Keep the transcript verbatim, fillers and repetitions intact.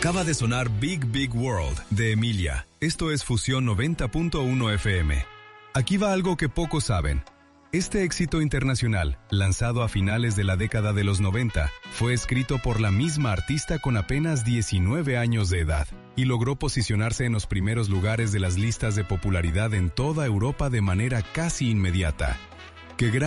Acaba de sonar Big Big World de Emilia. Esto es Fusión noventa punto uno F M. Aquí va algo que pocos saben. Este éxito internacional, lanzado a finales de la década de los noventa, fue escrito por la misma artista con apenas diecinueve años de edad y logró posicionarse en los primeros lugares de las listas de popularidad en toda Europa de manera casi inmediata. ¡Qué gran